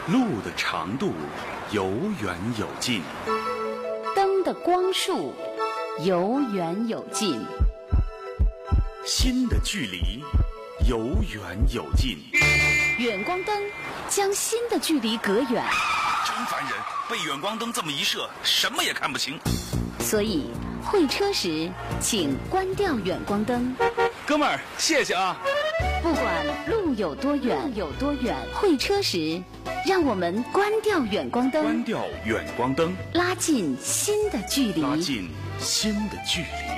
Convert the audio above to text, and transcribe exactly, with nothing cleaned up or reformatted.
路的长度有远有近， 灯的光束有远有近， 心的距离有远有近。 远光灯将心的距离隔远。 真烦人，被远光灯这么一射，什么也看不清。 所以会车时请关掉远光灯。 哥们儿，谢谢啊。 不管路有多远有多远，会车时让我们关掉远光灯， 关掉远光灯， 拉近心的距离， 拉近心的距离。